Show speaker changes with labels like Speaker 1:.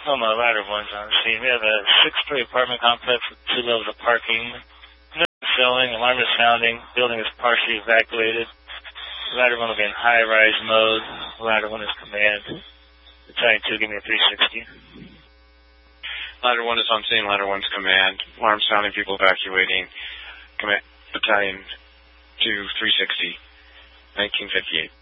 Speaker 1: Oh, my ladder one's on the scene. We have a 6-story apartment complex with 2 levels of parking. Nothing showing. Alarm is sounding. Building is partially evacuated. Ladder 1 will be in high-rise mode. Ladder 1 is command. Battalion 2, give me a 360.
Speaker 2: Ladder 1 is on scene. Ladder 1's command. Alarm sounding. People evacuating. Command. Battalion 2, 360. 1958.